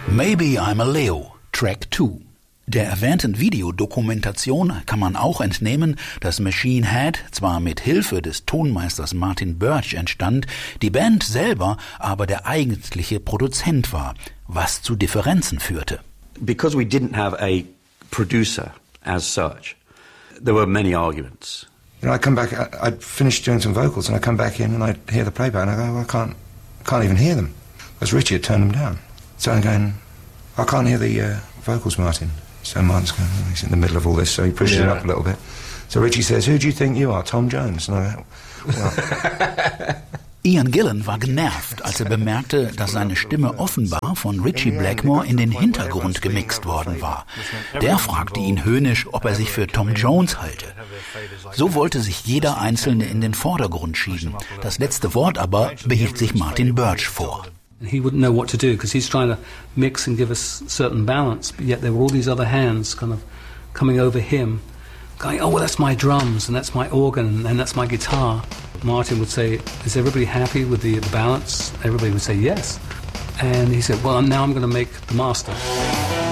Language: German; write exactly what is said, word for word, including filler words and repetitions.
Maybe I'm a Leo, Track zwei. Der erwähnten Videodokumentation kann man auch entnehmen, dass Machine Head zwar mit Hilfe des Tonmeisters Martin Birch entstand, die Band selber aber der eigentliche Produzent war, was zu Differenzen führte. Because we didn't have a producer as such, there were many arguments. You know, I come back, I'd finished doing some vocals and I come back in and I'd hear the playback and I go, well, I can't, can't even hear them. Because Richie had turned them down. So I'm going, I can't hear the uh, vocals, Martin. So Martin's going, oh, he's in the middle of all this, so he pushes yeah. it up a little bit. So Richie says, who do you think you are, Tom Jones? And I go, well. Ian Gillan war genervt, als er bemerkte, dass seine Stimme offenbar von Ritchie Blackmore in den Hintergrund gemixt worden war. Der fragte ihn höhnisch, ob er sich für Tom Jones halte. So wollte sich jeder Einzelne in den Vordergrund schieben. Das letzte Wort aber behielt sich Martin Birch vor. He wouldn't know what to do because he's trying to mix and give us certain balance, but yet there were all these other hands kind of coming over him, going, oh, well, that's my drums and that's my organ and that's my guitar. Martin would say, is everybody happy with the, the balance? Everybody would say yes. And he said, well, now I'm going to make the master.